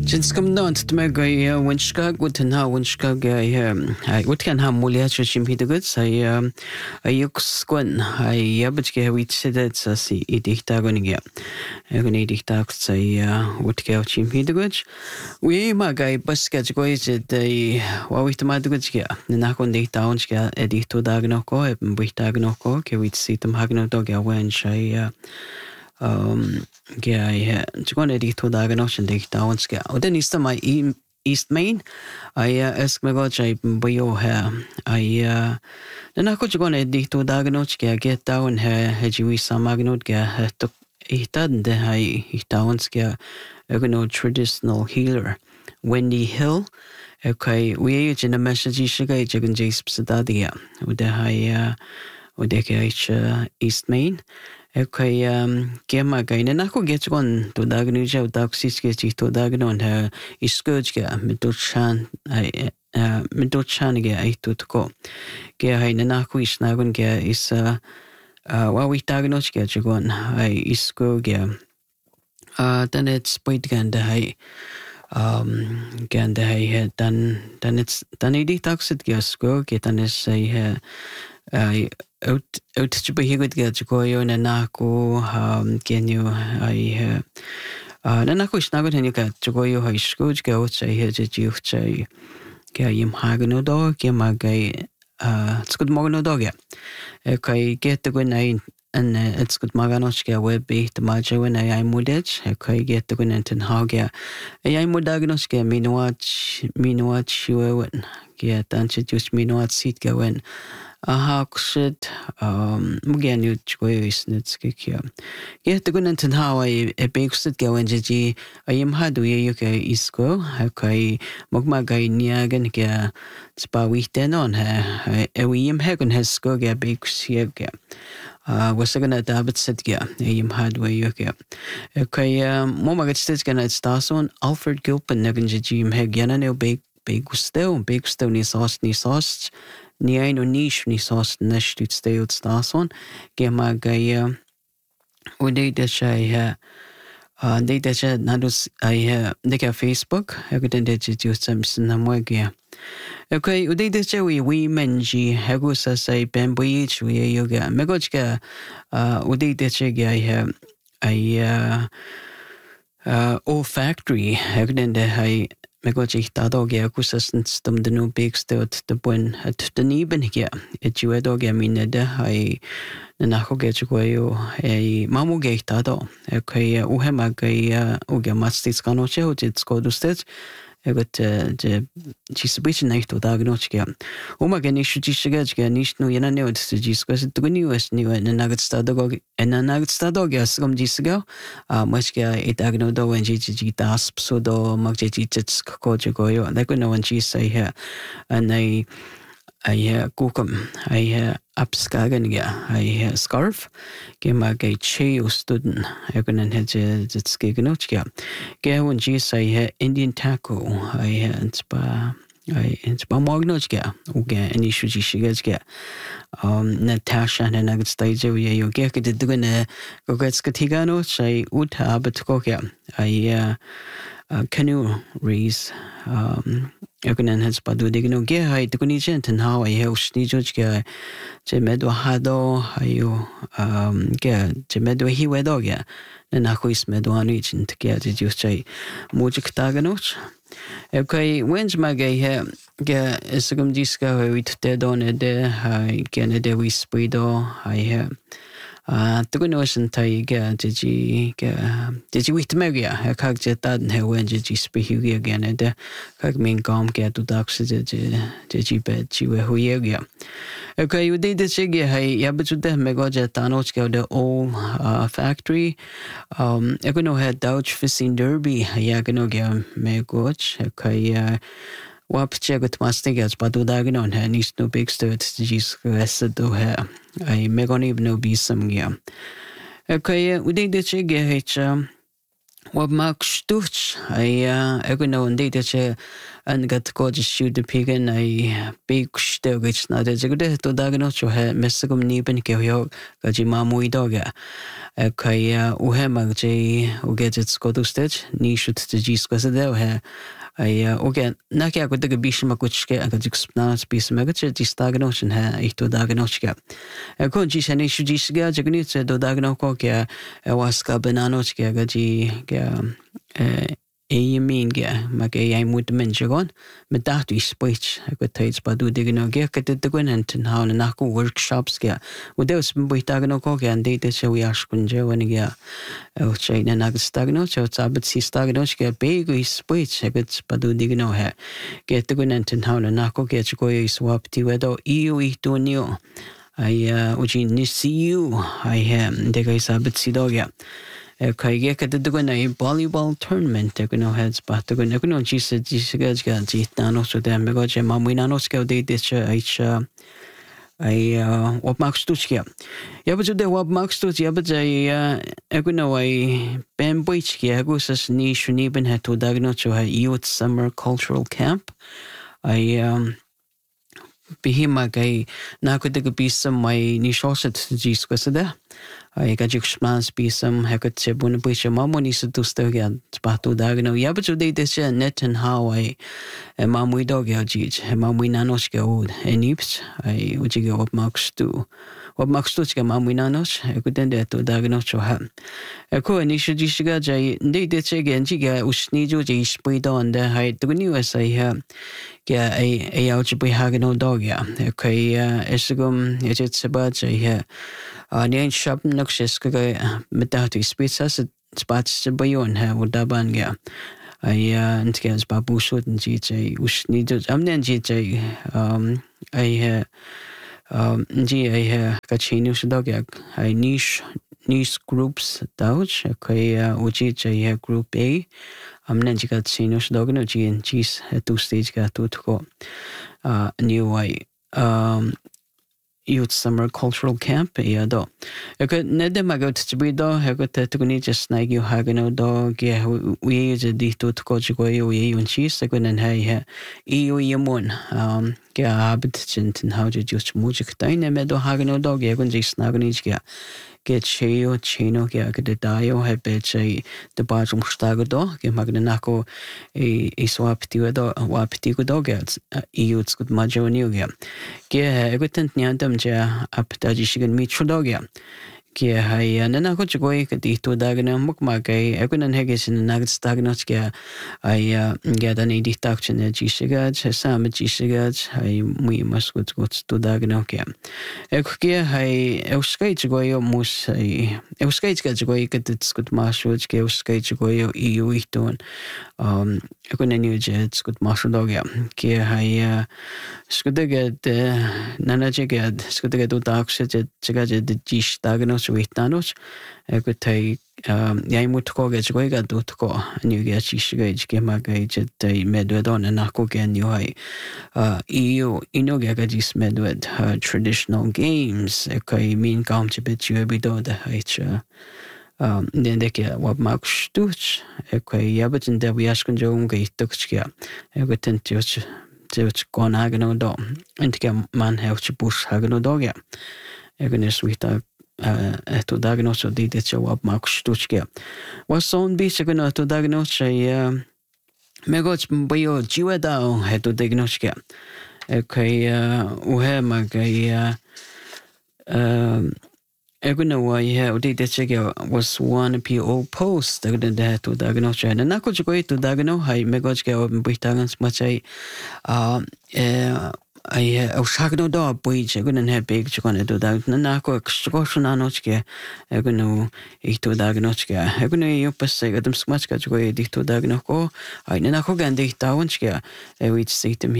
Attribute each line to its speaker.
Speaker 1: Jinskom not to make a winchka, good and how winchka I would can have Mulia Shim Hidagoods. I squan, I yabutke which said that's a sea edictagonigia. Egonidictax, I would go Chim Hidagoods. We magai busket goes at the Wawitamadugia, the Nakon de Townska, Edito Dagnoko, Buitagnoko, Kevit Situm Hagnodoga, when I Chikon edito daganos and dig downska. O then is my East Main. I ask me God I boyo hair. Then I could go edito daganos get down her hedgy some magnot get to it done the high downska traditional healer. Wendy Hill. Okay, we age in a message sugar chicken jays psadadia with the high with the East Main. Okay, Gemma gain and I could get one to Dagnuja, Daxis, to Dagnon, her is Scourge, Midochan, Midochan, I to go. Gea Naku is Nagun Gea is what we Dagnos get you gone, I is Scourge. Then it's Poitgan the high. Gan the high head, then it's done a detoxed gas go, get an essay out to be good get to go on and Naku, can you Nanaku is not going to get to go your high school go say here that you say Gayim Hagano dog, Gemagay, it's good Morgan dog. Okay, get the good night. And it's good Maganoska will be the Majo and I mudage. Okay, get the good and Hagia. I mudagnoska, meanwatch you win. Get introduced me what seat go in. How should again you choice Nitskikia. Get the good and how I big sit go in Gigi. I am had we UK Isco. Okay, Mogmagai Niagan Gea. Spa week then on her. We am Hagan has go get big siega. Was going to David said, yeah, I'm hardware you get. Okay, Momagat states gonna stars on Alfred Gilpin, Negan Jim Haganano big stone is sauce, near no niche ni sauce, nest stale stars on. Gemma Gaya, would they that I they that Nados I they got Facebook, I couldn't do some Sinamwagia. Okay, we did this we menji Hagusa say Bambuich, we yoga Megochka, we did this old factory, Hagden the high Megochik Tadogia, Kusas and the new big stout the buen at the Niben here, at Juedoga Mineda, I the Nahogetchuayo, a Mamugate Tado, okay, Uhemagay, Ugamastis Canoche, it's called to stage. I got the Chisbich night to Dagnochia. Omagan issue Chishiga, Nish no Yanano, to discuss it to the newest new and a nugget stadog and a nugget stadog as some Jisigo, Mushka, it agnodo and Gigi dasp, pseudo, Magjits, Kojagoyo, and I could know when she say here, and I Kukum, I hear Upskaganiga, I hear Scarf, Gemagay Cheo student, I couldn't have the Skiganochia. Gavin Gis, I hear Indian taco, I hear Inspa, I Inspa Mognochia, Uga, and Ishuji Shigajga, Natasha and Nugget stage, you get the Dugana, Gogetskatigano, say Uta, but Kokia, I canoe race, Econan has Padu Digno Gea, Tukunigent, and how I help Snijojka, Jemedo Hado, Hayo, Jemedo Hiwedoga, and Akuis Medoanich, and get it, you say, Mojik Taganoch. Okay, when's my gay hair? Get a second disco with dead on a day, I can a day with Spido, I have. Tugunosan Taiga, did you with Maria? I can't get that and her when did you speak again at the Kagmin Gom get to Dax, did you bet you were who Okay, you did the Siggy, hey, yeah, but to them, Megoja Tanochka, the old factory. Econo had Dutch Fishing Derby, Yaganoga, Megoch, okay, Wapchegot Mastigas, but to Dagon, and is no big stud, Jesus, do her. I may not even know be some gear. Okay, we did the Chig H. Wat maak stoets? Ik nou een date dat je een gaat koos shoot de pigen big stel iets na de zegde to dagen zo he mesgum niet ben ik heel dat je maar mooi dagen. Hoe he maak je hoe get het skotu stage niet shoot de gis kwast de he. Oké, na kijk wat de bisch maar goed schijt en dat ik snel spes maar dat je dagen nog he ik to dagen nog schijt. Kon je zijn is je schijt je niet to dagen nog ook ja was ka banano schijt dat je mean maar jij moet mensen gaan met dat is spoits ik weet het pas doe dingen nog ik het te gaan en houden naar workshops ja hoe dat is dagen nog ook en dit zo ja schonje wanneer ja ook zijn en naar stagno zo het is stagno schijt big is spoits ik het pas doe dingen nog hè get te gaan en houden naar ook je gooi swap die we dat ik doe nieuw uji nisiu de ga sabit sidoga kaya ka de go na volleyball tournament de no heads but de go no ji se ga ji na no so de me go je ma mu na no ske de wat maakst du skia ja but de wat maakst du ja but ik no ben boitski go sas ni shuni ben het to dagno cho youth summer cultural camp Bihima gay na ko de bisam mai ni shoset jis kwasada ka jukshmans bisam hakot se bun bisha mamoni su tustoga spatu dagno yabu de de net and how mamui dog ya jij mamui nanoska od enips ujiga op max tu wat max tu ska mamui nanos ko den de to dagno cho ha ko ni shu jisga jai de che gen jiga usni jo ji spido and hai tu ni was ha ja au je bij hagen no dog ja esgum het sabat je nee shop nog ses met dat is spits spots te bayon ha wo daban ja en skens babu shot en je us niet am nen je kachinu dog ja niche groups dauch uji je group A amnen jigat sinus dogno jin cheese two stage ga tutko new youth summer cultural camp ya do ek nede magot tbido hegot tukuni just like you hagano do ge we je di tutko jgo ye un cheese ek nen hay yemon ge abit jinten how je just mujik taine me do hagano do ge gun jis nagni ge get chino ge de dayo he beche de bajum stago do ge magne nako swap ti do wap ti do ge youth good majoni ge egotent niandam je ap da jishigen mitro do ge hay nana ko chgoi ke ti to dagna muk ma kai ekunan hegesin nagd stagnots ge ge da ni diktak chne jishiga sam jishiga hay mui maskut gut to dagna ke ek ge hay euskay chgoi mus euskay chgoi ke tskut mashuj ge euskay chgoi iu iton ekunan ni je tskut mashudo ge hay skudege nana je ge skudege to dakshe je de jish dagna Suitanos, equity, Yamutko, Goiga Dutko, and you get Shigage, Gemagage, Medwedon, and Nakogan, you Inogagajis Medwed, her traditional games, a mean comchibit, you ebido the Hacha. Then they get what Mark Stutch, a Yabat and Debbie Askunjo, Gatuxia, everything to gone Hagano dog, and to get man help to bush Hagano dog. Egan sweet to diagnose or did it show up Mark Stuchke. Was so on beach again to diagnose a megots bio Juedao had to diagnose. Okay, uhe magay Eguna why did it check was one PO post that to diagnose and Nako to diagnose high megots go Britagans much Shagno dog, which I couldn't have big chicken to that. Nanako excursion anochke, I could know it to diagnoska. I could know you say them smutch catch away to diagnoco. I Nanako and the Tawanska, I would say to me.